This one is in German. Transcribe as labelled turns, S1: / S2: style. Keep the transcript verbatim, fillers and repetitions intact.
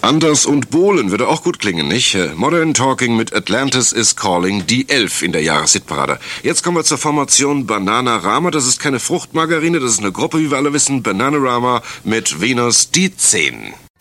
S1: Anders und Bohlen würde auch gut klingen, nicht? Modern Talking mit Atlantis is Calling, die elf in der Jahreshitparade. Jetzt kommen wir zur Formation Bananarama. Das ist keine Fruchtmargarine, das ist eine Gruppe, wie wir alle wissen. Bananarama mit Venus, die zehn.